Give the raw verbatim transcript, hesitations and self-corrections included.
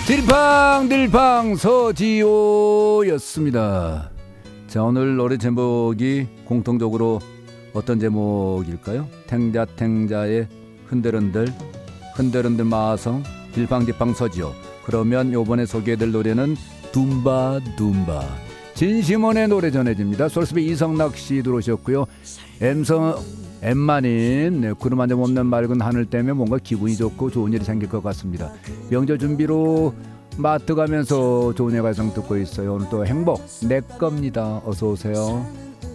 딜팡딜팡 서지오였습니다. 자, 오늘 노래 제목이 공통적으로 어떤 제목일까요? 탱자탱자의 흔들흔들 흔들흔들 마성 딜팡딜팡 서지오. 그러면 요번에 소개해드릴 노래는 둠바둠바 진심원의 노래 전해집니다. 솔스비 이성락씨 들어오셨고요. 엠성 엠만인 네, 구름 한 점 없는 맑은 하늘 때문에 뭔가 기분이 좋고 좋은 일이 생길 것 같습니다. 명절 준비로 마트 가면서 좋은 예가성 듣고 있어요. 오늘 또 행복 내 겁니다. 어서 오세요.